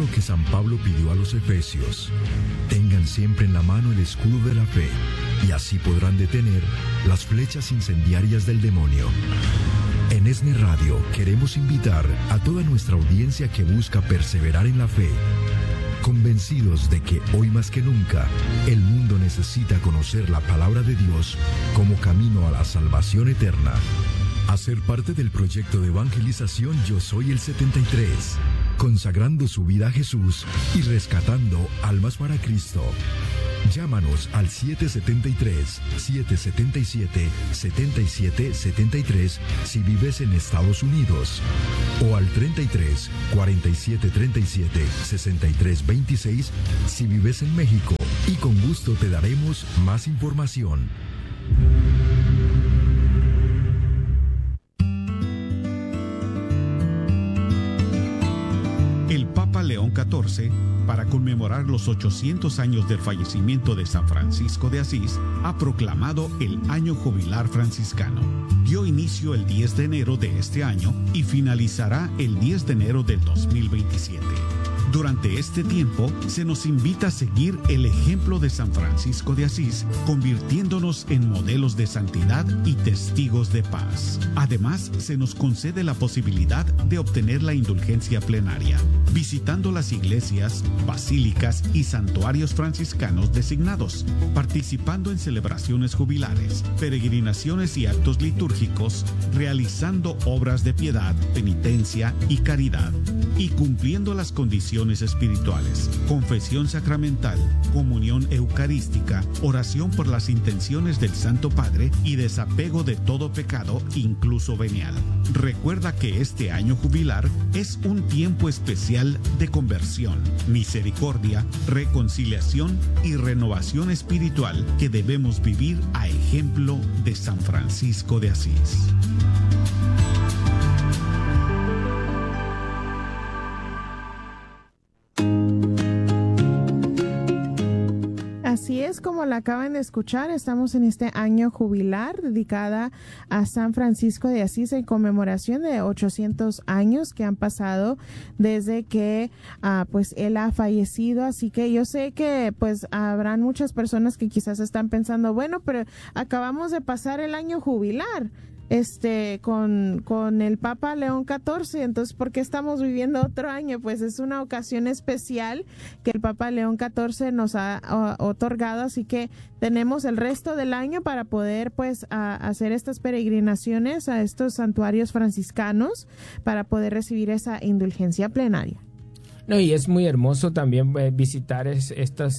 lo que San Pablo pidió a los efesios. Tengan siempre en la mano el escudo de la fe, y así podrán detener las flechas incendiarias del demonio. En ESNE Radio queremos invitar a toda nuestra audiencia que busca perseverar en la fe, convencidos de que hoy más que nunca el mundo necesita conocer la palabra de Dios como camino a la salvación eterna. A ser parte del proyecto de evangelización Yo Soy el 73, consagrando su vida a Jesús y rescatando almas para Cristo. Llámanos al 773-777-7773 si vives en Estados Unidos, o al 33 47 37 63 26 si vives en México, y con gusto te daremos más información. El Papa León XIV, para conmemorar los 800 años del fallecimiento de San Francisco de Asís, ha proclamado el Año Jubilar Franciscano. Dio inicio el 10 de enero de este año y finalizará el 10 de enero del 2027. Durante este tiempo, se nos invita a seguir el ejemplo de San Francisco de Asís, convirtiéndonos en modelos de santidad y testigos de paz. Además, se nos concede la posibilidad de obtener la indulgencia plenaria, visitando las iglesias, basílicas y santuarios franciscanos designados, participando en celebraciones jubilares, peregrinaciones y actos litúrgicos, realizando obras de piedad, penitencia y caridad, y cumpliendo las condiciones espirituales: confesión sacramental, comunión eucarística, oración por las intenciones del Santo Padre y desapego de todo pecado, incluso venial. Recuerda que este año jubilar es un tiempo especial de conversión, misericordia, reconciliación y renovación espiritual que debemos vivir a ejemplo de San Francisco de Asís. Así es, como la acaban de escuchar, estamos en este año jubilar dedicada a San Francisco de Asís en conmemoración de 800 años que han pasado desde que pues él ha fallecido. Así que yo sé que pues habrán muchas personas que quizás están pensando, bueno, pero acabamos de pasar el año jubilar con el Papa León XIV, entonces ¿por qué estamos viviendo otro año? Pues es una ocasión especial que el Papa León XIV nos ha otorgado, así que tenemos el resto del año para poder pues hacer estas peregrinaciones a estos santuarios franciscanos para poder recibir esa indulgencia plenaria. No, y es muy hermoso también visitar estas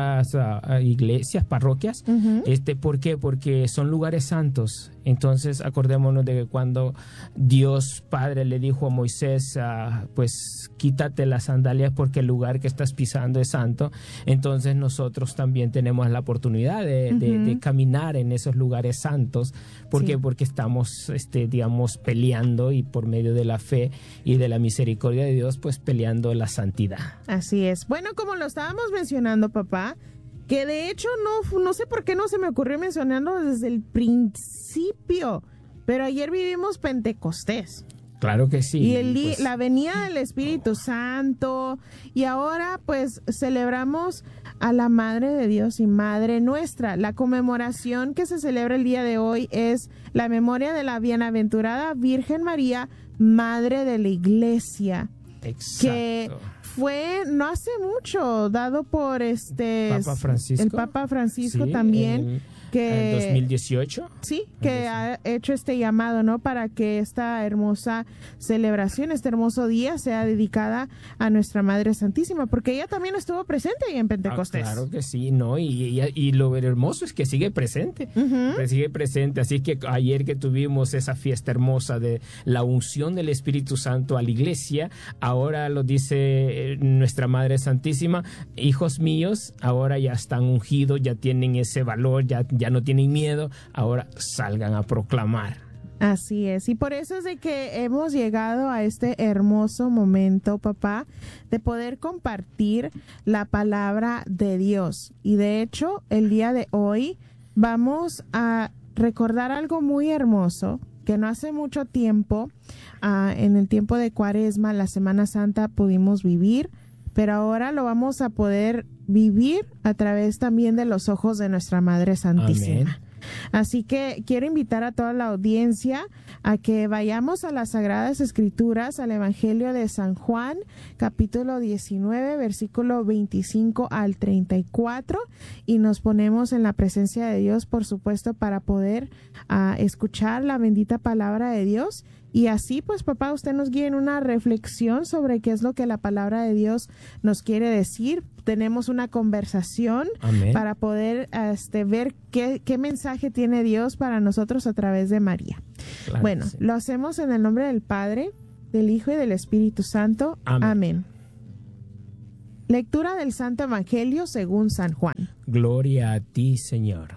iglesias, parroquias. Uh-huh. ¿Por qué? Porque son lugares santos. Entonces, acordémonos de que cuando Dios Padre le dijo a Moisés, pues quítate las sandalias porque el lugar que estás pisando es santo. Entonces, nosotros también tenemos la oportunidad de caminar en esos lugares santos. ¿Por qué? Porque estamos, digamos, peleando, y por medio de la fe y de la misericordia de Dios, pues peleando la santidad. Así es. Bueno, como lo estábamos mencionando, papá, que de hecho no sé por qué no se me ocurrió mencionarlo desde el principio, pero ayer vivimos Pentecostés. Claro que sí. Y la venida del Espíritu Santo, y ahora pues celebramos a la Madre de Dios y Madre nuestra. La conmemoración que se celebra el día de hoy es la memoria de la bienaventurada Virgen María, Madre de la Iglesia. Exacto. Que fue no hace mucho dado por Papa Francisco. el Papa Francisco, sí, también. Que ¿En 2018? Sí, que ha hecho este llamado, ¿no? Para que esta hermosa celebración, este hermoso día sea dedicada a nuestra Madre Santísima, porque ella también estuvo presente ahí en Pentecostés. Claro que sí, ¿no? Y lo hermoso es que sigue presente, sigue presente. Así que ayer que tuvimos esa fiesta hermosa de la unción del Espíritu Santo a la iglesia, ahora lo dice nuestra Madre Santísima: hijos míos, ahora ya están ungidos, ya tienen ese valor, ya no tienen miedo, ahora salgan a proclamar. Así es, y por eso es de que hemos llegado a este hermoso momento, papá, de poder compartir la palabra de Dios. Y de hecho, el día de hoy vamos a recordar algo muy hermoso que no hace mucho tiempo, en el tiempo de Cuaresma, la Semana Santa, pudimos vivir. pero ahora lo vamos a poder vivir a través también de los ojos de nuestra Madre Santísima. Amén. Así que quiero invitar a toda la audiencia a que vayamos a las Sagradas Escrituras, al Evangelio de San Juan, capítulo 19, versículo 25 al 34, y nos ponemos en la presencia de Dios, por supuesto, para poder escuchar la bendita palabra de Dios. Y así, pues, papá, usted nos guía en una reflexión sobre qué es lo que la palabra de Dios nos quiere decir. Tenemos una conversación Amén. para poder ver qué mensaje tiene Dios para nosotros a través de María. Claro, bueno, sí. lo hacemos en el nombre del Padre, del Hijo y del Espíritu Santo. Amén. Amén. Lectura del Santo Evangelio según San Juan. Gloria a ti, Señor.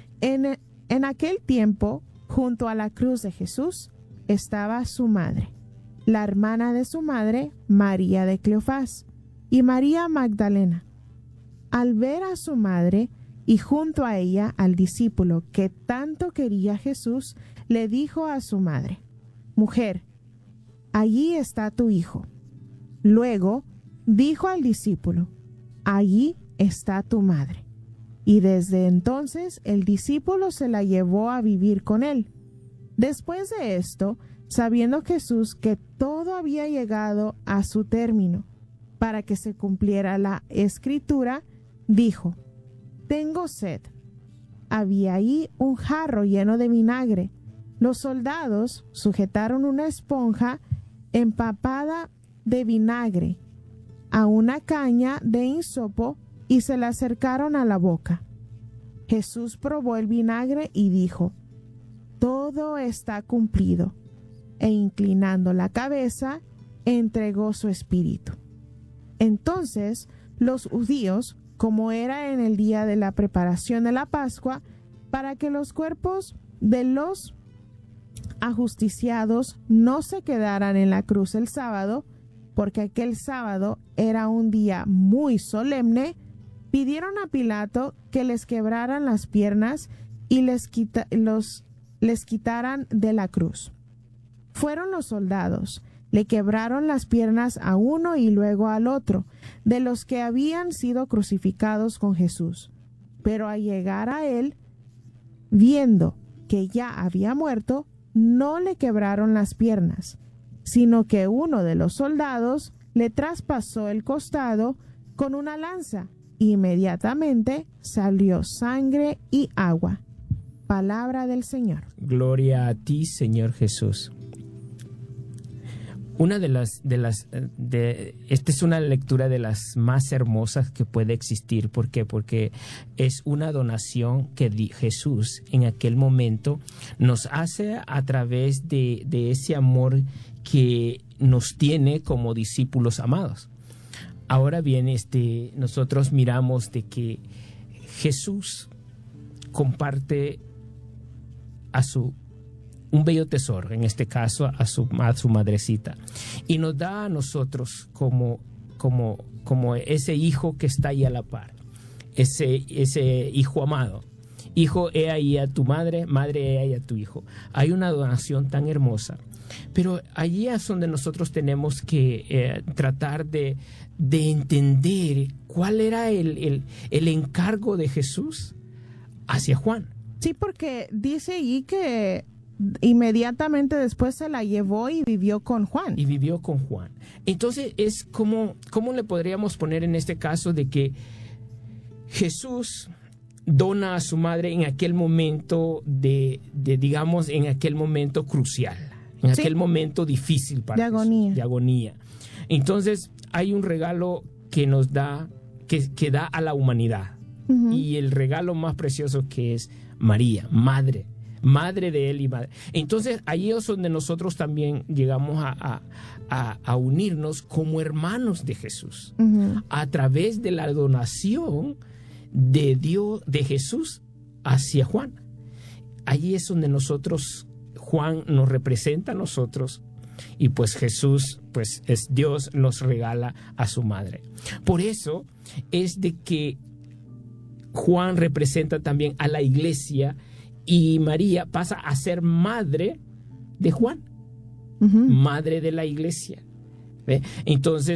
En aquel tiempo, junto a la cruz de Jesús, estaba su madre, la hermana de su madre, María de Cleofás, y María Magdalena. Al ver a su madre y junto a ella al discípulo que tanto quería Jesús, le dijo a su madre: Mujer, allí está tu hijo. Luego dijo al discípulo: Allí está tu madre. Y desde entonces el discípulo se la llevó a vivir con él. Después de esto, sabiendo Jesús que todo había llegado a su término, para que se cumpliera la Escritura, dijo: Tengo sed. Había ahí un jarro lleno de vinagre. Los soldados sujetaron una esponja empapada de vinagre a una caña de hisopo y se la acercaron a la boca. Jesús probó el vinagre y dijo: Todo está cumplido. E inclinando la cabeza, entregó su espíritu. Entonces los judíos, como era en el día de la preparación de la Pascua, para que los cuerpos de los ajusticiados no se quedaran en la cruz el sábado, porque aquel sábado era un día muy solemne, pidieron a Pilato que les quebraran las piernas y les quitaran de la cruz. Fueron los soldados, le quebraron las piernas a uno y luego al otro, de los que habían sido crucificados con Jesús. Pero al llegar a él, viendo que ya había muerto, no le quebraron las piernas, sino que uno de los soldados le traspasó el costado con una lanza. Inmediatamente salió sangre y agua. Palabra del Señor. Gloria a ti, Señor Jesús. Esta es una lectura de las más hermosas que puede existir. ¿Por qué? Porque es una donación que Jesús en aquel momento nos hace a través de ese amor que nos tiene como discípulos amados. Ahora bien, nosotros miramos de que Jesús comparte un bello tesoro, en este caso a su madrecita, y nos da a nosotros como ese hijo que está ahí a la par, ese hijo amado. Hijo, he ahí a tu madre, madre, he ahí a tu hijo. Hay una donación tan hermosa, pero allí es donde nosotros tenemos que tratar de entender cuál era el encargo de Jesús hacia Juan. Sí, porque dice allí que inmediatamente después se la llevó y vivió con Juan. Y vivió con Juan. Entonces, es ¿cómo le podríamos poner en este caso de que Jesús dona a su madre en aquel momento digamos, en aquel momento crucial, en aquel momento difícil para Jesús, de agonía. Entonces, hay un regalo que nos da, que da a la humanidad. Uh-huh. Y el regalo más precioso que es María, madre de él y madre. Entonces, ahí es donde nosotros también llegamos a unirnos como hermanos de Jesús, uh-huh, a través de la donación de Dios, de Jesús hacia Juan. Allí es donde Juan nos representa a nosotros, y pues Jesús, pues es Dios, nos regala a su madre. Por eso es de que Juan representa también a la iglesia, y María pasa a ser madre de Juan, uh-huh, madre de la iglesia. ¿Ve? Entonces,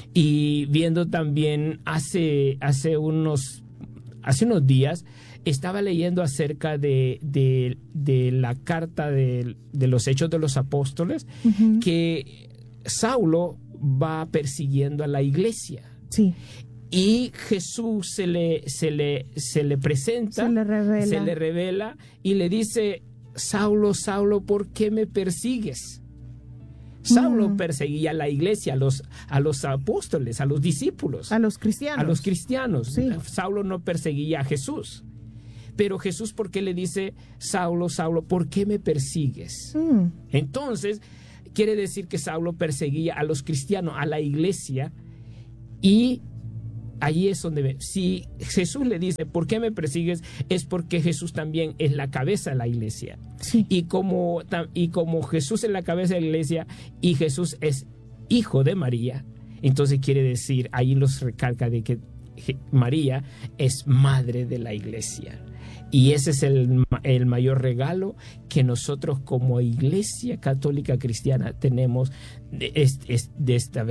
Y viendo también hace unos días, estaba leyendo acerca de la carta de los Hechos de los Apóstoles, que Saulo va persiguiendo a la iglesia. Sí. Y Jesús se le presenta, se le revela y le dice: Saulo, Saulo, ¿por qué me persigues? Saulo perseguía a la iglesia, a los apóstoles, a los discípulos, a los cristianos. Sí. Saulo no perseguía a Jesús. Pero Jesús, ¿por qué le dice: Saulo, Saulo, ¿por qué me persigues? Entonces, quiere decir que Saulo perseguía a los cristianos, a la iglesia, y ahí es donde, si Jesús le dice: ¿por qué me persigues?, es porque Jesús también es la cabeza de la iglesia. Sí. Y como Jesús es la cabeza de la iglesia y Jesús es hijo de María, entonces quiere decir, ahí los recalca de que María es madre de la iglesia. Y ese es el mayor regalo que nosotros como Iglesia Católica Cristiana tenemos de esta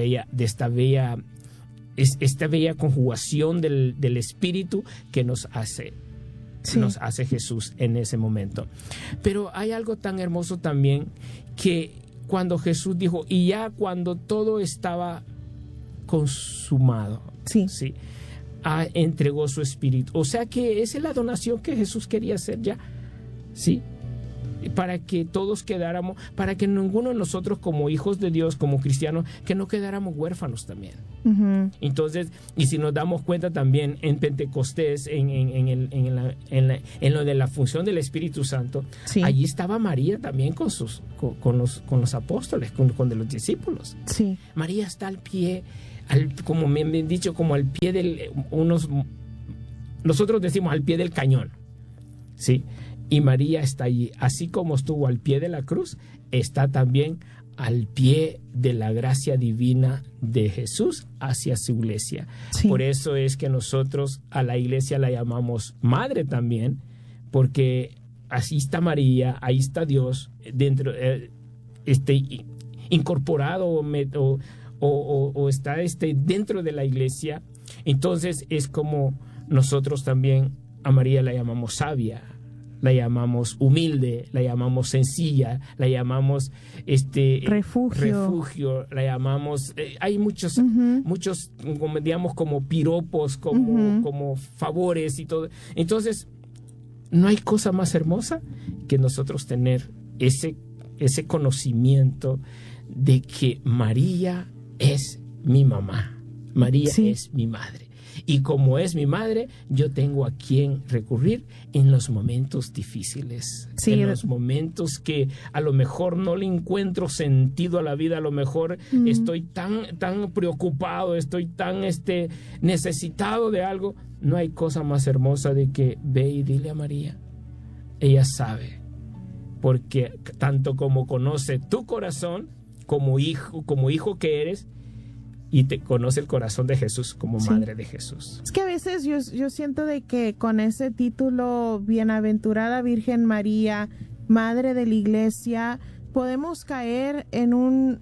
bella conjugación del Espíritu que nos hace Jesús en ese momento. Pero hay algo tan hermoso también, que cuando Jesús dijo, y ya cuando todo estaba consumado, ¿sí? Entregó su Espíritu. O sea que esa es la donación que Jesús quería hacer ya, ¿sí? Para que todos quedáramos, para que ninguno de nosotros como hijos de Dios, como cristianos, que no quedáramos huérfanos también. Entonces, y si nos damos cuenta también en Pentecostés, en lo de la función del Espíritu Santo, sí, allí estaba María también con los apóstoles, con los discípulos. Sí. María está al pie, como me han dicho, como al pie nosotros decimos al pie del cañón, ¿sí? Y María está allí, así como estuvo al pie de la cruz, está también al pie de la gracia divina de Jesús hacia su iglesia. Sí. Por eso es que nosotros a la iglesia la llamamos madre también, porque así está María, ahí está Dios dentro, incorporado o está dentro de la iglesia. Entonces es como nosotros también a María la llamamos sabia, la llamamos humilde, la llamamos sencilla, la llamamos refugio, la llamamos, hay muchos, digamos, como piropos, como favores y todo. Entonces, no hay cosa más hermosa que nosotros tener ese conocimiento de que María es mi mamá, María es mi madre. Y como es mi madre, yo tengo a quien recurrir en los momentos difíciles, en los momentos que a lo mejor no le encuentro sentido a la vida, a lo mejor estoy tan preocupado, estoy tan necesitado de algo. No hay cosa más hermosa de que ve y dile a María. Ella sabe, porque tanto como conoce tu corazón como hijo que eres, y te conoce el corazón de Jesús como madre de Jesús. Es que a veces yo siento de que con ese título, Bienaventurada Virgen María, Madre de la Iglesia, podemos caer en un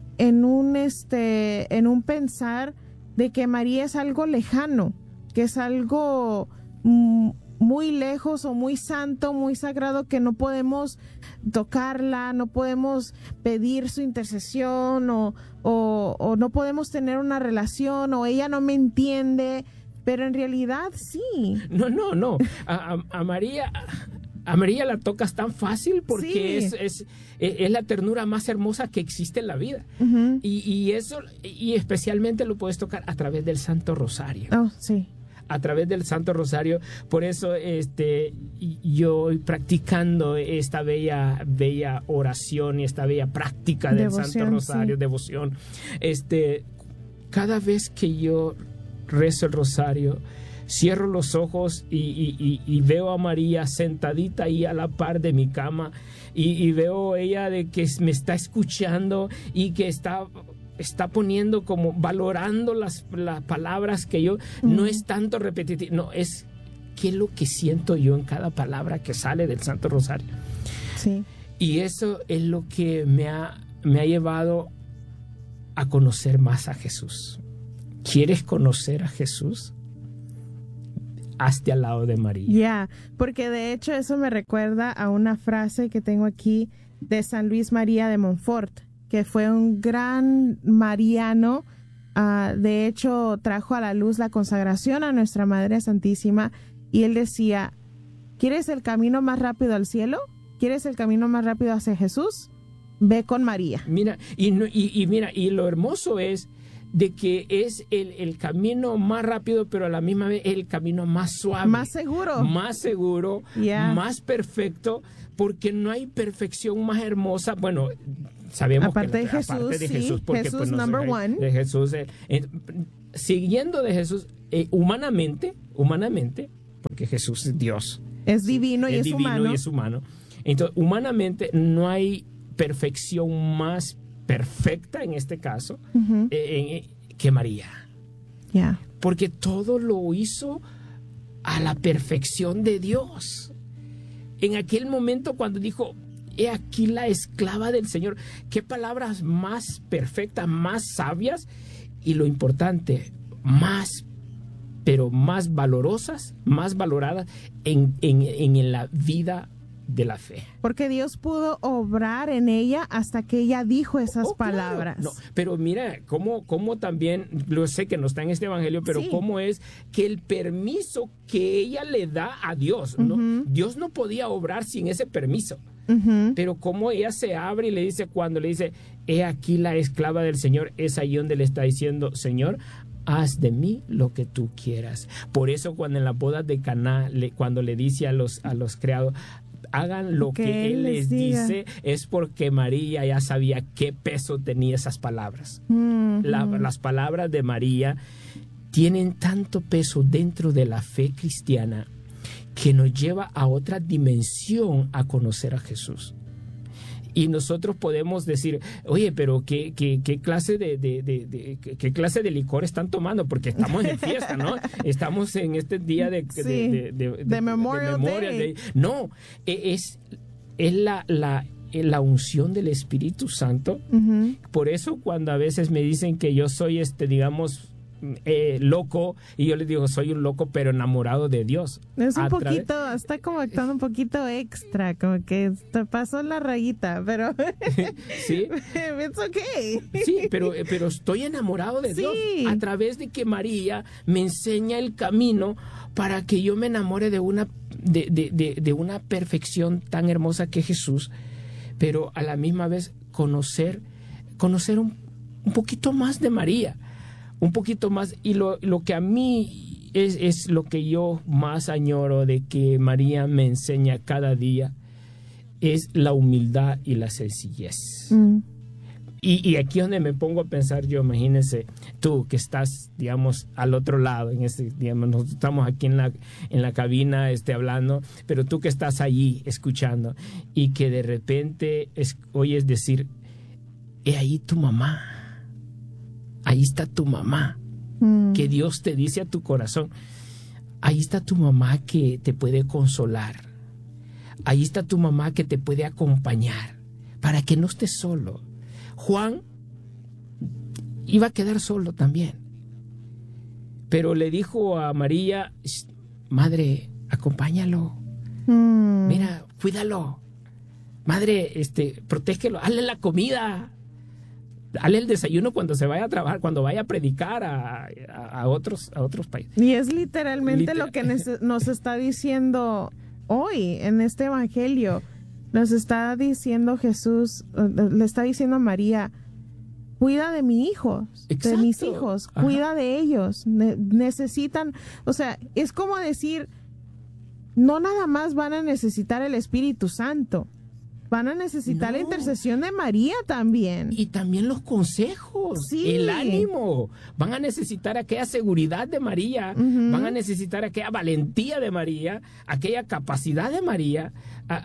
pensar de que María es algo lejano, que es algo muy lejos o muy santo, muy sagrado, que no podemos tocarla, no podemos pedir su intercesión o no podemos tener una relación, o ella no me entiende, pero en realidad sí. No. A María la tocas tan fácil porque es la ternura más hermosa que existe en la vida. Y especialmente lo puedes tocar a través del Santo Rosario. Oh, sí. A través del Santo Rosario. Por eso yo practicando esta bella oración y esta bella práctica del Santo Rosario, devoción. Cada vez que yo rezo el rosario, cierro los ojos y veo a María sentadita ahí a la par de mi cama, y veo ella de que me está escuchando y que está poniendo, como valorando las palabras que yo, no es tanto repetitivo, no, es qué es lo que siento yo en cada palabra que sale del Santo Rosario. Sí. Y eso es lo que me ha llevado a conocer más a Jesús. ¿Quieres conocer a Jesús? Hazte al lado de María. Ya, porque de hecho eso me recuerda a una frase que tengo aquí de San Luis María de Montfort, que fue un gran mariano. De hecho, trajo a la luz la consagración a nuestra Madre Santísima, y él decía: ¿quieres el camino más rápido al cielo? ¿Quieres el camino más rápido hacia Jesús? Ve con María. Mira, y lo hermoso es de que es el camino más rápido, pero a la misma vez el camino más suave. Más seguro. Yeah. Más perfecto, porque no hay perfección más hermosa. Bueno, sabemos aparte que de Jesús, aparte de Jesús, sí, porque Jesús pues, number one. De Jesús, siguiendo de Jesús, humanamente, porque Jesús es Dios. Es divino y es divino humano. Y es humano. Entonces, humanamente no hay perfección más perfecta en este caso que María. Yeah. Porque todo lo hizo a la perfección de Dios. En aquel momento cuando dijo: he aquí la esclava del Señor. Qué palabras más perfectas, más sabias, y lo importante, pero más valorosas, más valoradas en la vida de la fe. Porque Dios pudo obrar en ella hasta que ella dijo esas palabras. Claro. No, pero mira, cómo también, lo sé que no está en este evangelio, pero sí, cómo es que el permiso que ella le da a Dios, ¿no? Dios no podía obrar sin ese permiso. Pero cómo ella se abre y le dice, cuando le dice: he aquí la esclava del Señor, es ahí donde le está diciendo: Señor, haz de mí lo que tú quieras. Por eso cuando en las bodas de Caná, cuando le dice a los criados: hagan lo que él les dice, es porque María ya sabía qué peso tenía esas palabras. Las palabras de María tienen tanto peso dentro de la fe cristiana que nos lleva a otra dimensión a conocer a Jesús. Y nosotros podemos decir: oye, pero ¿qué clase qué clase de licor están tomando? Porque estamos en fiesta, ¿no? Estamos en este día de Memorial Day. No, es la unción del Espíritu Santo. Por eso cuando a veces me dicen que yo soy loco, y yo les digo: soy un loco pero enamorado de Dios. Es un poquito, está como actuando un poquito extra, como que te pasó la rayita, pero sí, it's okay. Sí, pero estoy enamorado de Dios a través de que María me enseña el camino para que yo me enamore de una perfección tan hermosa que Jesús, pero a la misma vez conocer un poquito más de María. Un poquito más, y lo que a mí es lo que yo más añoro de que María me enseña cada día, es la humildad y la sencillez. Y aquí es donde me pongo a pensar yo: imagínense tú que estás, digamos, al otro lado, nosotros estamos aquí en la cabina hablando, pero tú que estás allí escuchando, y que de repente oyes decir: he ahí tu mamá. Ahí está tu mamá, que Dios te dice a tu corazón. Ahí está tu mamá que te puede consolar. Ahí está tu mamá que te puede acompañar para que no estés solo. Juan iba a quedar solo también, pero le dijo a María: madre, acompáñalo. Mira, cuídalo. Madre, protégelo, hazle la comida. Dale el desayuno cuando se vaya a trabajar, cuando vaya a predicar a otros países. Y es literalmente lo que nos está diciendo hoy en este evangelio. Nos está diciendo Jesús, le está diciendo a María: cuida de mis hijos, de mis hijos, cuida de ellos. Necesitan, o sea, es como decir, no nada más van a necesitar el Espíritu Santo. Van a necesitar la intercesión de María también. Y también los consejos, el ánimo. Van a necesitar aquella seguridad de María, van a necesitar aquella valentía de María, aquella capacidad de María,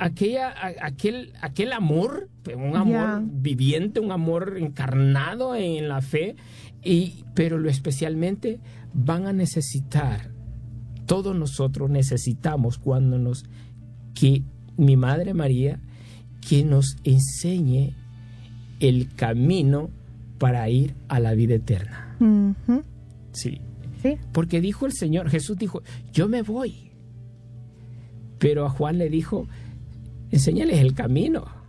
aquel amor, un amor viviente, un amor encarnado en la fe. Pero lo especialmente van a necesitar, todos nosotros necesitamos que mi Madre María, que nos enseñe el camino para ir a la vida eterna. Sí. Sí. Porque dijo el Señor, Jesús dijo, yo me voy. Pero a Juan le dijo, enséñales el camino.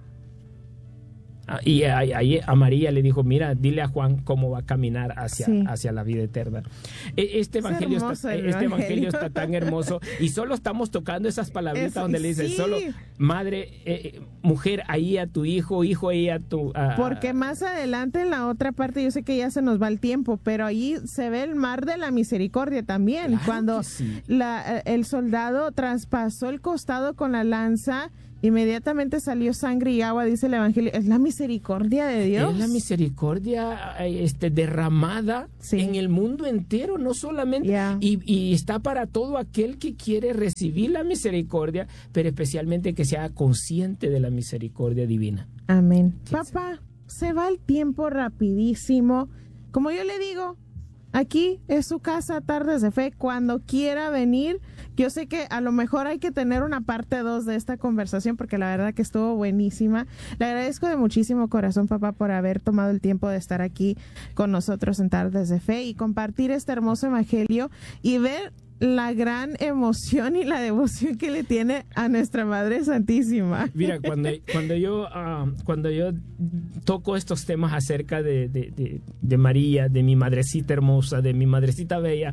Y a María le dijo, mira, dile a Juan cómo va a caminar hacia la vida eterna. Este evangelio está tan hermoso, y solo estamos tocando esas palabritas donde le dice, solo madre, mujer, ahí a tu hijo, ahí a tu... Porque más adelante en la otra parte, yo sé que ya se nos va el tiempo, pero ahí se ve el mar de la misericordia también, claro, cuando el soldado traspasó el costado con la lanza. Inmediatamente salió sangre y agua, dice el evangelio. Es la misericordia de Dios. Es la misericordia derramada en el mundo entero, no solamente. Y está para todo aquel que quiere recibir la misericordia, pero especialmente que sea consciente de la misericordia divina. Amén. Papá, se va el tiempo rapidísimo. Como yo le digo, aquí es su casa, Tardes de Fe. Cuando quiera venir, yo sé que a lo mejor hay que tener una parte 2 de esta conversación, porque la verdad que estuvo buenísima. Le agradezco de muchísimo corazón, papá, por haber tomado el tiempo de estar aquí con nosotros en Tardes de Fe y compartir este hermoso evangelio y ver la gran emoción y la devoción que le tiene a nuestra Madre Santísima. Mira, cuando yo toco estos temas acerca de María, de mi madrecita hermosa, de mi madrecita bella,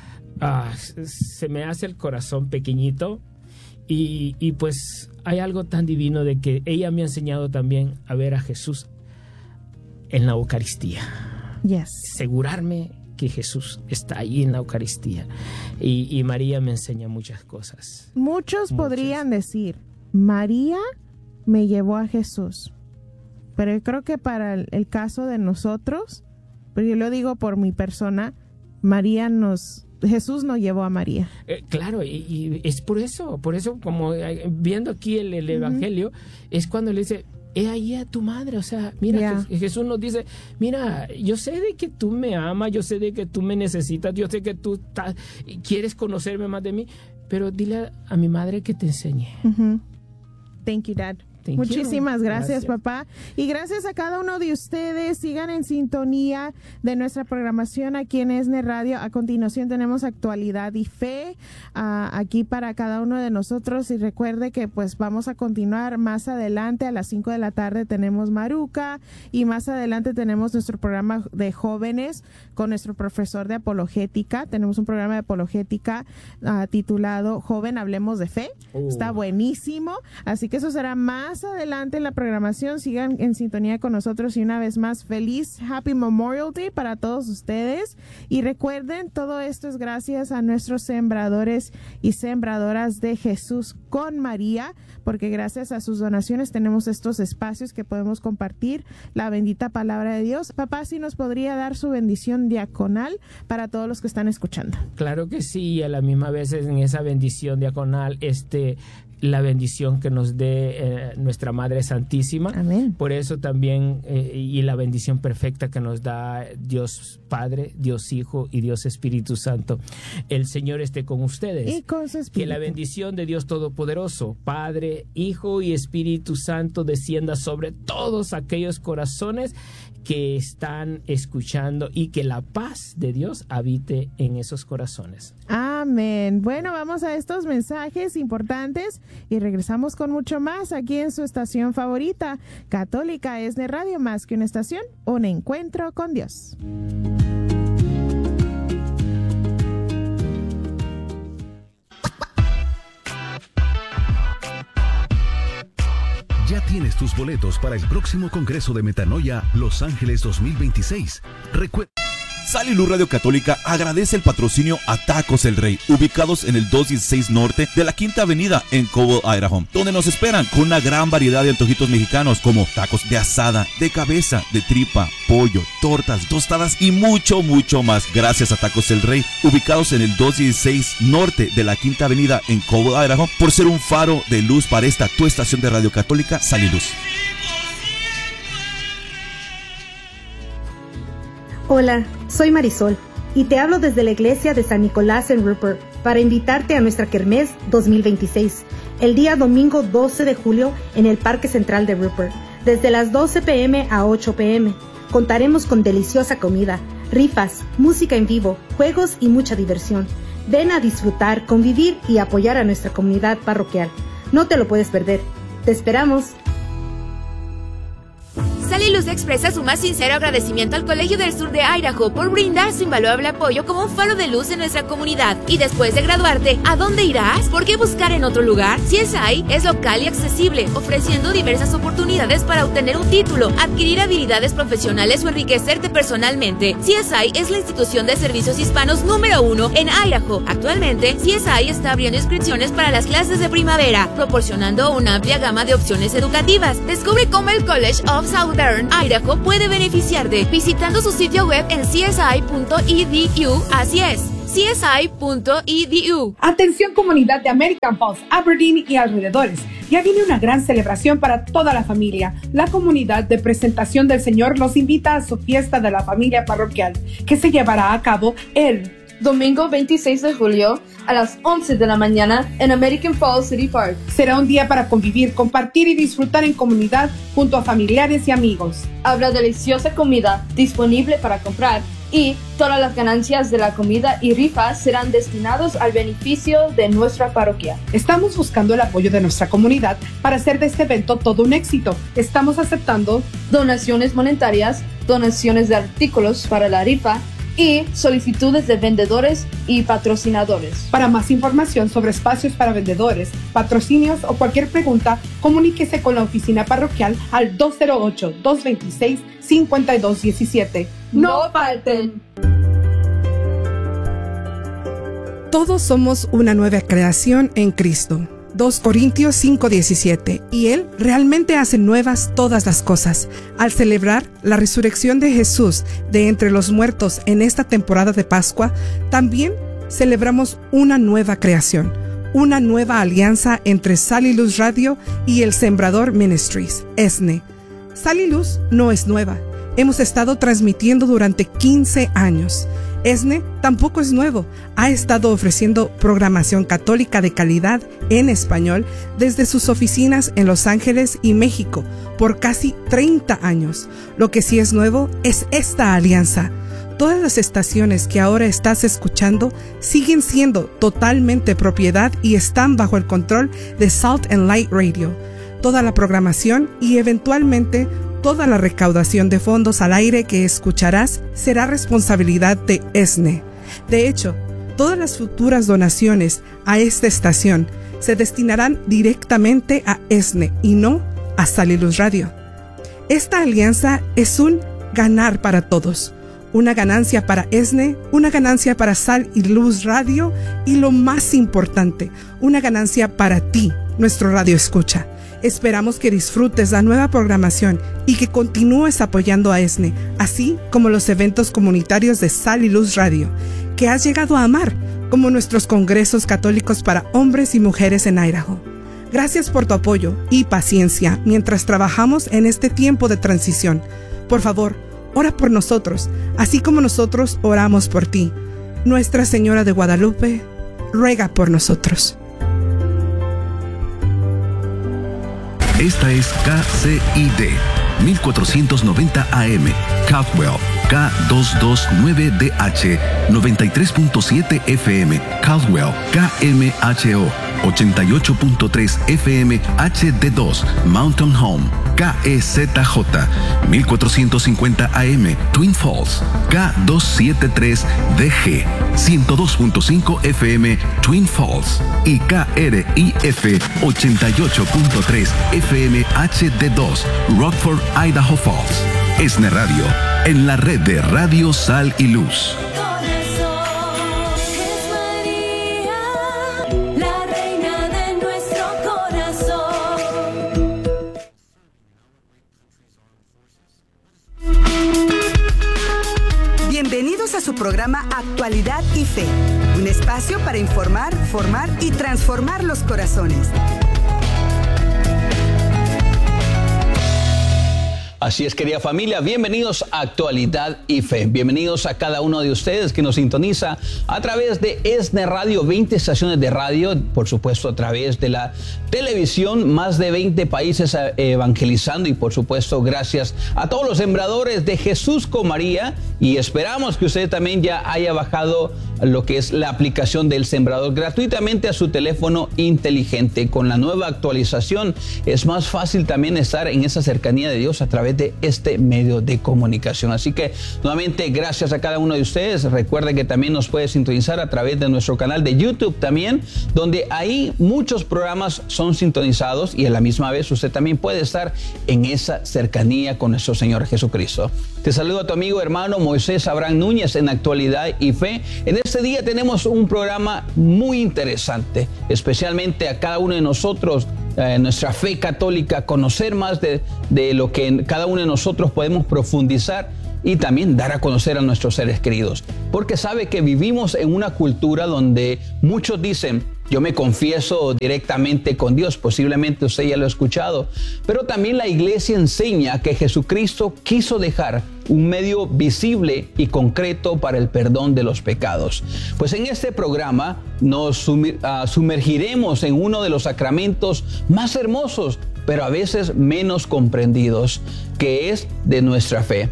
se me hace el corazón pequeñito, y pues hay algo tan divino de que ella me ha enseñado también a ver a Jesús en la Eucaristía. Asegurarme que Jesús está ahí en la Eucaristía, y María me enseña muchas cosas. Muchos podrían decir, María me llevó a Jesús, pero yo creo que para el caso de nosotros, pero yo lo digo por mi persona, Jesús nos llevó a María. Claro, y es por eso como viendo aquí el Evangelio, es cuando le dice, he ahí a tu madre. O sea, mira, Jesús nos dice, mira, yo sé de que tú me amas, yo sé de que tú me necesitas, yo sé que tú quieres conocerme más de mí, pero dile a mi madre que te enseñe. Thank you, Dad. Muchísimas gracias, papá. Y gracias a cada uno de ustedes. Sigan en sintonía de nuestra programación aquí en ESNE Radio. A continuación tenemos Actualidad y Fe aquí para cada uno de nosotros. Y recuerde que pues vamos a continuar más adelante. A las 5 de la tarde tenemos Maruca, y más adelante tenemos nuestro programa de jóvenes con nuestro profesor de apologética. Tenemos un programa de apologética titulado Joven, Hablemos de Fe. Está buenísimo. Así que eso será más adelante en la programación. Sigan en sintonía con nosotros, y una vez más, feliz Happy Memorial Day para todos ustedes. Y recuerden, todo esto es gracias a nuestros sembradores y sembradoras de Jesús con María, porque gracias a sus donaciones tenemos estos espacios que podemos compartir la bendita palabra de Dios. Papá, ¿sí nos podría dar su bendición diaconal para todos los que están escuchando? Claro que sí, a la misma vez en esa bendición diaconal, la bendición que nos dé nuestra Madre Santísima. Amén. Por eso también, y la bendición perfecta que nos da Dios Padre, Dios Hijo y Dios Espíritu Santo. El Señor esté con ustedes. Y con su espíritu. Que la bendición de Dios Todopoderoso, Padre, Hijo y Espíritu Santo, descienda sobre todos aquellos corazones que están escuchando, y que la paz de Dios habite en esos corazones. Amén. Bueno, vamos a estos mensajes importantes y regresamos con mucho más aquí en su estación favorita, Católica ESNE Radio, más que una estación, un encuentro con Dios. Ya tienes tus boletos para el próximo Congreso de Metanoia Los Ángeles 2026. Sal y Luz Radio Católica agradece el patrocinio a Tacos El Rey, ubicados en el 216 Norte de la Quinta Avenida en Cobble, Idaho, donde nos esperan con una gran variedad de antojitos mexicanos como tacos de asada, de cabeza, de tripa, pollo, tortas, tostadas y mucho, mucho más. Gracias a Tacos El Rey, ubicados en el 216 Norte de la Quinta Avenida en Cobble, Idaho, por ser un faro de luz para esta tu estación de Radio Católica, Sal y Luz. Hola, soy Marisol y te hablo desde la iglesia de San Nicolás en Rupert para invitarte a nuestra Kermés 2026, el día domingo 12 de julio en el Parque Central de Rupert, desde las 12 p.m. a 8 p.m. Contaremos con deliciosa comida, rifas, música en vivo, juegos y mucha diversión. Ven a disfrutar, convivir y apoyar a nuestra comunidad parroquial. No te lo puedes perder. ¡Te esperamos! Sal y Luz expresa su más sincero agradecimiento al Colegio del Sur de Idaho por brindar su invaluable apoyo como un faro de luz en nuestra comunidad. Y después de graduarte, ¿a dónde irás? ¿Por qué buscar en otro lugar? CSI es local y accesible, ofreciendo diversas oportunidades para obtener un título, adquirir habilidades profesionales o enriquecerte personalmente. CSI es la institución de servicios hispanos número 1 en Idaho. Actualmente, CSI está abriendo inscripciones para las clases de primavera, proporcionando una amplia gama de opciones educativas. Descubre cómo el College of Southern Idaho puede beneficiarte visitando su sitio web en csi.edu. Así es, csi.edu. Atención comunidad de American Falls, Aberdeen y alrededores. Ya viene una gran celebración para toda la familia. La comunidad de Presentación del Señor los invita a su fiesta de la familia parroquial, que se llevará a cabo el domingo 26 de julio a las 11 de la mañana en American Falls City Park. Será un día para convivir, compartir y disfrutar en comunidad junto a familiares y amigos. Habrá deliciosa comida disponible para comprar y todas las ganancias de la comida y rifas serán destinados al beneficio de nuestra parroquia. Estamos buscando el apoyo de nuestra comunidad para hacer de este evento todo un éxito. Estamos aceptando donaciones monetarias, donaciones de artículos para la rifa y solicitudes de vendedores y patrocinadores. Para más información sobre espacios para vendedores, patrocinios o cualquier pregunta, comuníquese con la oficina parroquial al 208-226-5217. ¡No falten! Todos somos una nueva creación en Cristo. 2 Corintios 5:17, y Él realmente hace nuevas todas las cosas. Al celebrar la resurrección de Jesús de entre los muertos en esta temporada de Pascua, también celebramos una nueva creación, una nueva alianza entre Sal y Luz Radio y el Sembrador Ministries, ESNE. Sal y Luz no es nueva, hemos estado transmitiendo durante 15 años. ESNE tampoco es nuevo, ha estado ofreciendo programación católica de calidad en español desde sus oficinas en Los Ángeles y México por casi 30 años. Lo que sí es nuevo es esta alianza. Todas las estaciones que ahora estás escuchando siguen siendo totalmente propiedad y están bajo el control de Salt and Light Radio. Toda la programación y eventualmente toda la recaudación de fondos al aire que escucharás será responsabilidad de ESNE. De hecho, todas las futuras donaciones a esta estación se destinarán directamente a ESNE y no a Sal y Luz Radio. Esta alianza es un ganar para todos. Una ganancia para ESNE, una ganancia para Sal y Luz Radio y lo más importante, una ganancia para ti, nuestro radio escucha. Esperamos que disfrutes la nueva programación y que continúes apoyando a ESNE, así como los eventos comunitarios de Sal y Luz Radio, que has llegado a amar, como nuestros congresos católicos para hombres y mujeres en Idaho. Gracias por tu apoyo y paciencia mientras trabajamos en este tiempo de transición. Por favor, ora por nosotros, así como nosotros oramos por ti. Nuestra Señora de Guadalupe, ruega por nosotros. Esta es KCID 1490 AM, Caldwell, K229DH, 93.7 FM, Caldwell, KMHO, 88.3 FM, HD2, Mountain Home, KEZJ, 1450 AM, Twin Falls, K273DG, 102.5 FM, Twin Falls y KRIF 88.3 FM HD2, Rockford, Idaho Falls. ESNE Radio, en la red de Radio Sal y Luz. Bienvenidos a su programa Actualidad y Fe, un espacio para informar, formar y transformar los corazones. Así es, querida familia, bienvenidos a Actualidad y Fe. Bienvenidos a cada uno de ustedes que nos sintoniza a través de ESNE Radio, 20 estaciones de radio, por supuesto a través de la televisión, más de 20 países evangelizando y por supuesto gracias a todos los sembradores de Jesús con María, y esperamos que usted también ya haya bajado lo que es la aplicación del Sembrador gratuitamente a su teléfono inteligente. Con la nueva actualización es más fácil también estar en esa cercanía de Dios a través de este medio de comunicación. Así que nuevamente gracias a cada uno de ustedes. Recuerde que también nos puede sintonizar a través de nuestro canal de YouTube también, donde ahí muchos programas son sintonizados y a la misma vez usted también puede estar en esa cercanía con nuestro Señor Jesucristo. Te saludo a tu amigo hermano Moisés Abraham Núñez en Actualidad y Fe. En este día tenemos un programa muy interesante, especialmente a cada uno de nosotros, nuestra fe católica, conocer más de lo que cada uno de nosotros podemos profundizar y también dar a conocer a nuestros seres queridos. Porque sabe que vivimos en una cultura donde muchos dicen: yo me confieso directamente con Dios. Posiblemente usted ya lo ha escuchado. Pero también la iglesia enseña que Jesucristo quiso dejar un medio visible y concreto para el perdón de los pecados. Pues en este programa nos sumergiremos en uno de los sacramentos más hermosos, pero a veces menos comprendidos, que es de nuestra fe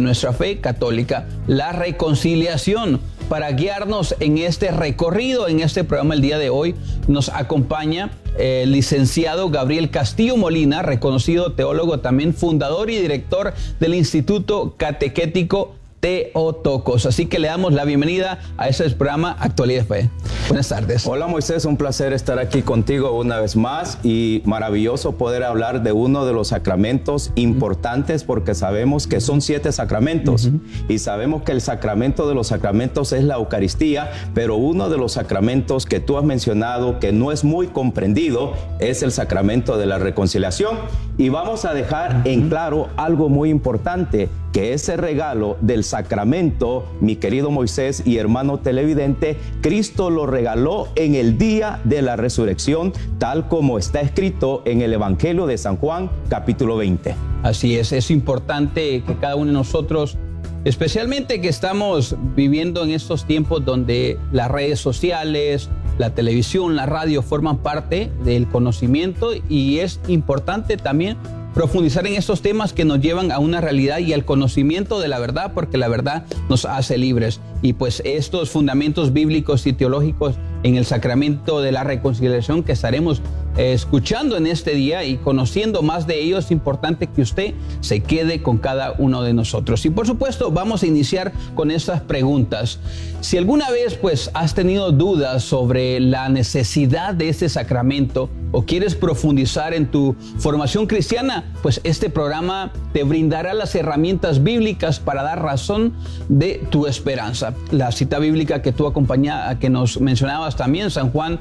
católica, la reconciliación. Para guiarnos en este recorrido, en este programa el día de hoy, nos acompaña el licenciado Gabriel Castillo Molina, reconocido teólogo, también fundador y director del Instituto Catequético Teotokos. Así que le damos la bienvenida a este programa Actualidad y Fe. Buenas tardes. Hola Moisés, un placer estar aquí contigo una vez más y maravilloso poder hablar de uno de los sacramentos importantes, porque sabemos que son 7 sacramentos y sabemos que el sacramento de los sacramentos es la Eucaristía, pero uno de los sacramentos que tú has mencionado que no es muy comprendido es el sacramento de la reconciliación, y vamos a dejar en claro algo muy importante, que ese regalo del sacramento, mi querido Moisés y hermano televidente, Cristo lo regaló en el día de la resurrección, tal como está escrito en el Evangelio de San Juan, capítulo 20. Así es importante que cada uno de nosotros, especialmente que estamos viviendo en estos tiempos donde las redes sociales, la televisión, la radio forman parte del conocimiento, y es importante también profundizar en estos temas que nos llevan a una realidad y al conocimiento de la verdad, porque la verdad nos hace libres. Y pues estos fundamentos bíblicos y teológicos en el sacramento de la reconciliación que estaremos escuchando en este día y conociendo más de ellos, es importante que usted se quede con cada uno de nosotros. Y por supuesto vamos a iniciar con estas preguntas. Si alguna vez pues has tenido dudas sobre la necesidad de este sacramento o quieres profundizar en tu formación cristiana, pues este programa te brindará las herramientas bíblicas para dar razón de tu esperanza. La cita bíblica que tú que nos mencionabas también, San Juan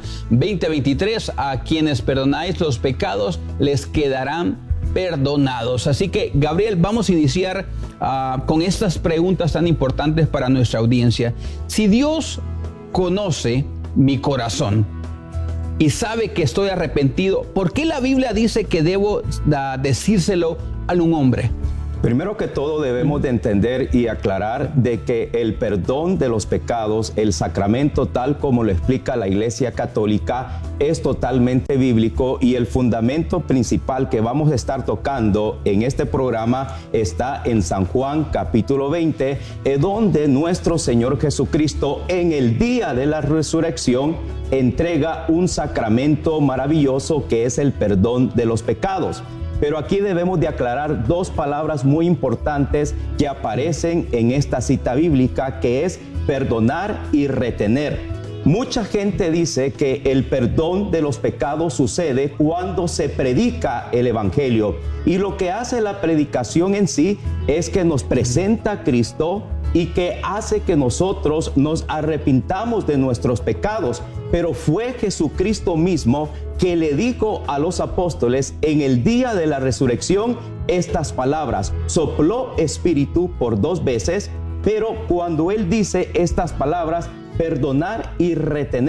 20:23, a quienes perdonáis los pecados les quedarán perdonados. Así que, Gabriel, vamos a iniciar con estas preguntas tan importantes para nuestra audiencia. Si Dios conoce mi corazón y sabe que estoy arrepentido, ¿por qué la Biblia dice que debo decírselo a un hombre? Primero que todo debemos de entender y aclarar de que el perdón de los pecados, el sacramento tal como lo explica la Iglesia Católica, es totalmente bíblico, y el fundamento principal que vamos a estar tocando en este programa está en San Juan capítulo 20, donde nuestro Señor Jesucristo en el día de la resurrección entrega un sacramento maravilloso que es el perdón de los pecados. Pero aquí debemos de aclarar 2 palabras muy importantes que aparecen en esta cita bíblica, que es perdonar y retener. Mucha gente dice que el perdón de los pecados sucede cuando se predica el Evangelio, y lo que hace la predicación en sí es que nos presenta a Cristo y que hace que nosotros nos arrepintamos de nuestros pecados. Pero fue Jesucristo mismo que le dijo a los apóstoles en el día de la resurrección estas palabras. Sopló espíritu por 2 veces, pero cuando él dice estas palabras, perdonar y retener,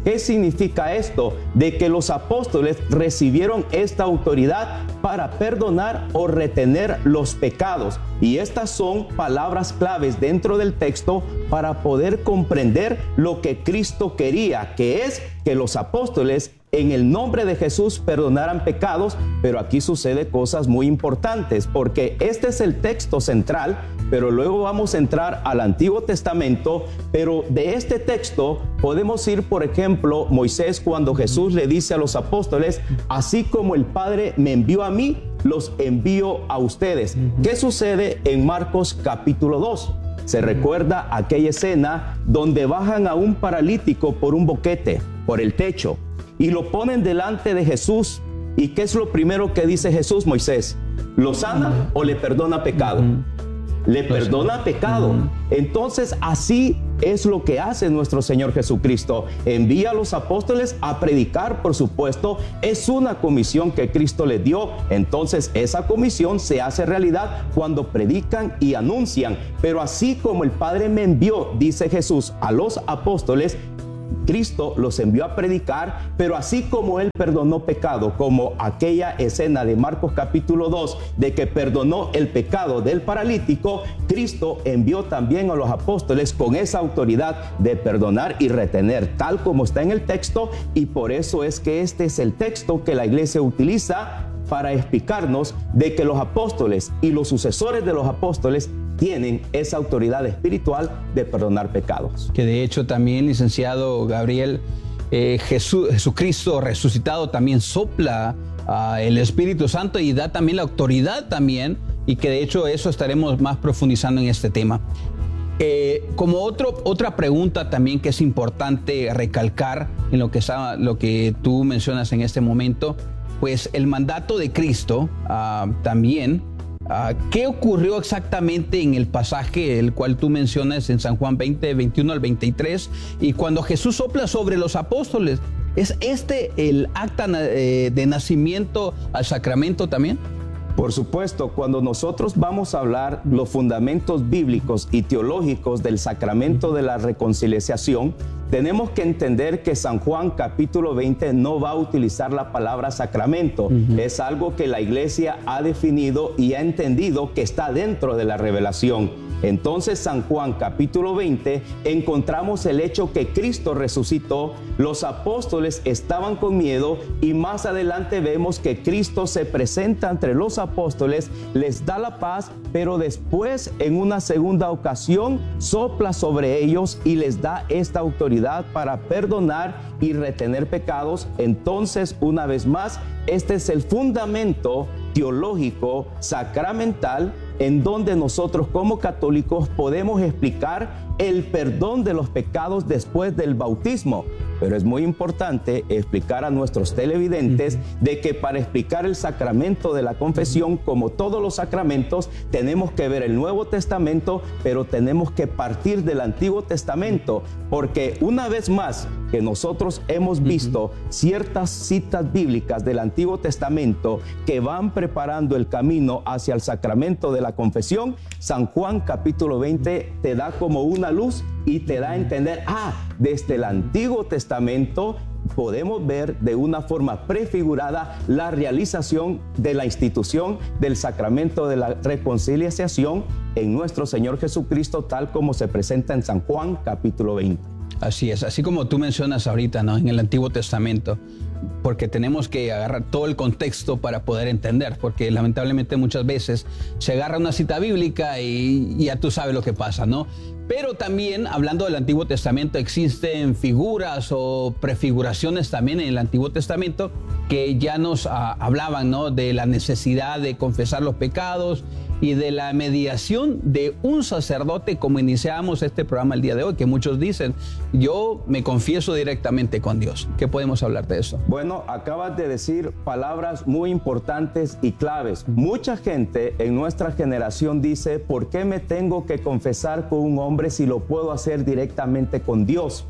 ¿Qué significa esto? De que los apóstoles recibieron esta autoridad para perdonar o retener los pecados. Y estas son palabras claves dentro del texto para poder comprender lo que Cristo quería, que es que los apóstoles en el nombre de Jesús perdonaran pecados. Pero aquí sucede cosas muy importantes, porque este es el texto central, pero luego vamos a entrar al Antiguo Testamento. Pero de este texto podemos ir, por ejemplo, Moisés, cuando Jesús le dice a los apóstoles: así como el Padre me envió a mí, los envío a ustedes. ¿Qué sucede en Marcos capítulo 2? Se recuerda aquella escena donde bajan a un paralítico por un boquete, por el techo, y lo ponen delante de Jesús. ¿Y qué es lo primero que dice Jesús, Moisés? ¿Lo sana o le perdona pecado? Le perdona pecado. Entonces así es lo que hace nuestro Señor Jesucristo. Envía a los apóstoles a predicar, por supuesto. Es una comisión que Cristo les dio. Entonces esa comisión se hace realidad cuando predican y anuncian. Pero así como el Padre me envió, dice Jesús, a los apóstoles, Cristo los envió a predicar. Pero así como Él perdonó pecado, como aquella escena de Marcos capítulo 2, de que perdonó el pecado del paralítico, Cristo envió también a los apóstoles con esa autoridad de perdonar y retener, tal como está en el texto. Y por eso es que este es el texto que la iglesia utiliza para explicarnos de que los apóstoles y los sucesores de los apóstoles tienen esa autoridad espiritual de perdonar pecados. Que de hecho también, licenciado Gabriel, Jesucristo resucitado también sopla el Espíritu Santo y da también la autoridad también, y que de hecho eso estaremos más profundizando en este tema. Como otra pregunta también que es importante recalcar en lo que tú mencionas en este momento, pues el mandato de Cristo también. ¿Qué ocurrió exactamente en el pasaje el cual tú mencionas en San Juan 20, 21 al 23? Y cuando Jesús sopla sobre los apóstoles, ¿es este el acta de nacimiento al sacramento también? Por supuesto, cuando nosotros vamos a hablar los fundamentos bíblicos y teológicos del sacramento de la reconciliación, tenemos que entender que San Juan capítulo 20 no va a utilizar la palabra sacramento. Es algo que la iglesia ha definido y ha entendido que está dentro de la revelación. Entonces, San Juan capítulo 20, encontramos el hecho que Cristo resucitó, los apóstoles estaban con miedo, y más adelante vemos que Cristo se presenta entre los apóstoles, les da la paz, pero después en una segunda ocasión sopla sobre ellos y les da esta autoridad para perdonar y retener pecados. Entonces, una vez más, este es el fundamento teológico sacramental en donde nosotros como católicos podemos explicar el perdón de los pecados después del bautismo. Pero es muy importante explicar a nuestros televidentes de que para explicar el sacramento de la confesión, como todos los sacramentos, tenemos que ver el Nuevo Testamento, pero tenemos que partir del Antiguo Testamento, porque una vez más que nosotros hemos visto ciertas citas bíblicas del Antiguo Testamento que van preparando el camino hacia el sacramento de la confesión, San Juan capítulo 20 te da como una luz y te da a entender, desde el Antiguo Testamento podemos ver de una forma prefigurada la realización de la institución del sacramento de la reconciliación en nuestro Señor Jesucristo, tal como se presenta en San Juan capítulo 20. Así es, así como tú mencionas ahorita, ¿no? En el Antiguo Testamento, porque tenemos que agarrar todo el contexto para poder entender, porque lamentablemente muchas veces se agarra una cita bíblica y ya tú sabes lo que pasa, ¿no? Pero también, hablando del Antiguo Testamento, existen figuras o prefiguraciones también en el Antiguo Testamento que ya nos hablaban, ¿no? De la necesidad de confesar los pecados y de la mediación de un sacerdote, como iniciamos este programa el día de hoy, que muchos dicen, yo me confieso directamente con Dios. ¿Qué podemos hablar de eso? Bueno, acabas de decir palabras muy importantes y claves. Mucha gente en nuestra generación dice, ¿por qué me tengo que confesar con un hombre si lo puedo hacer directamente con Dios?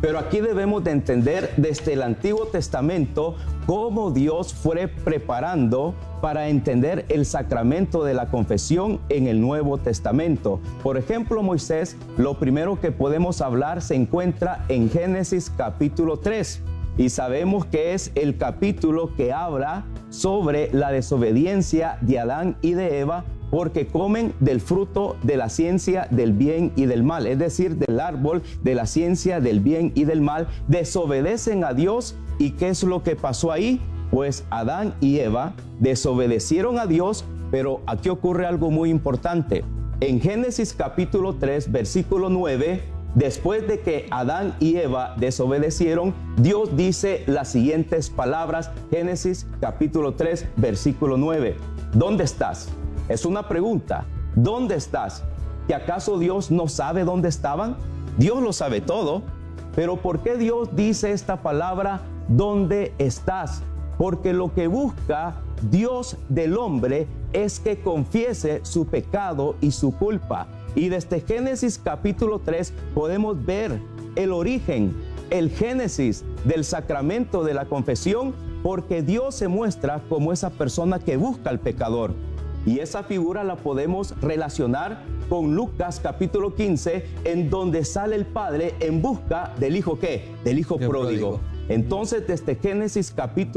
Pero aquí debemos de entender desde el Antiguo Testamento cómo Dios fue preparando para entender el sacramento de la confesión en el Nuevo Testamento. Por ejemplo, Moisés, lo primero que podemos hablar se encuentra en Génesis capítulo 3. Y sabemos que es el capítulo que habla sobre la desobediencia de Adán y de Eva, porque comen del fruto de la ciencia del bien y del mal, es decir, del árbol de la ciencia del bien y del mal, desobedecen a Dios. ¿Y qué es lo que pasó ahí? Pues Adán y Eva desobedecieron a Dios, pero aquí ocurre algo muy importante. En Génesis capítulo 3, versículo 9, después de que Adán y Eva desobedecieron, Dios dice las siguientes palabras, Génesis capítulo 3, versículo 9. ¿Dónde estás? Es una pregunta. ¿Dónde estás? ¿Que acaso Dios no sabe dónde estaban? Dios lo sabe todo. Pero ¿por qué Dios dice esta palabra, ¿dónde estás? Porque lo que busca Dios del hombre es que confiese su pecado y su culpa. Y desde Génesis capítulo 3 podemos ver el origen, el génesis del sacramento de la confesión, porque Dios se muestra como esa persona que busca al pecador. Y esa figura la podemos relacionar con Lucas capítulo 15, en donde sale el padre en busca del hijo ¿qué? Del hijo pródigo. Entonces, desde Génesis capítulo